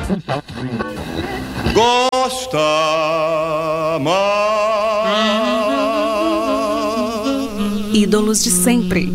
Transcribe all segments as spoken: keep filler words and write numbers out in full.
Gosta mais. Ídolos de sempre.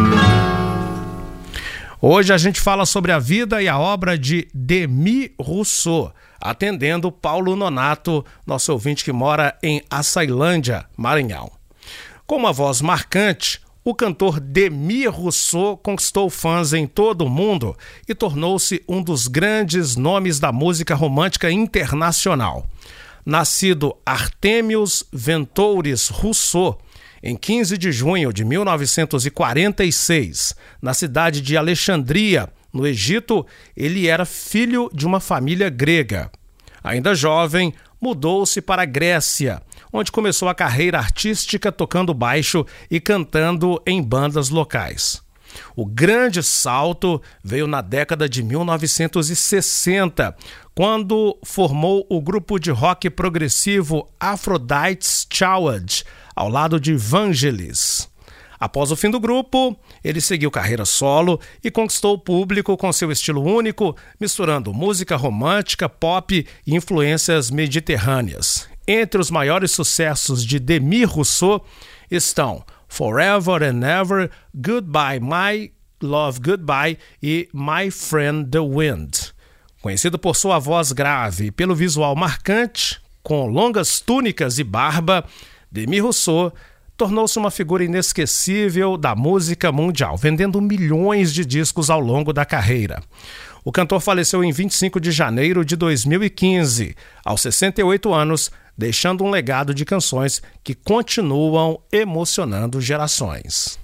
Hoje a gente fala sobre a vida e a obra de Demis Roussos, atendendo Paulo Nonato, nosso ouvinte que mora em Açailândia, Maranhão. Com uma voz marcante, o cantor Demis Roussos conquistou fãs em todo o mundo e tornou-se um dos grandes nomes da música romântica internacional. Nascido Artemius Ventouris Roussos, em quinze de junho de mil novecentos e quarenta e seis, na cidade de Alexandria, no Egito, ele era filho de uma família grega. Ainda jovem, mudou-se para a Grécia, onde começou a carreira artística tocando baixo e cantando em bandas locais. O grande salto veio na década de mil novecentos e sessenta, quando formou o grupo de rock progressivo Aphrodite's Child, ao lado de Vangelis. Após o fim do grupo, ele seguiu carreira solo e conquistou o público com seu estilo único, misturando música romântica, pop e influências mediterrâneas. Entre os maiores sucessos de Demis Roussos estão Forever and Ever, Goodbye My Love Goodbye e My Friend the Wind. Conhecido por sua voz grave e pelo visual marcante, com longas túnicas e barba, Demis Roussos tornou-se uma figura inesquecível da música mundial, vendendo milhões de discos ao longo da carreira. O cantor faleceu em vinte e cinco de janeiro de dois mil e quinze, aos sessenta e oito anos, deixando um legado de canções que continuam emocionando gerações.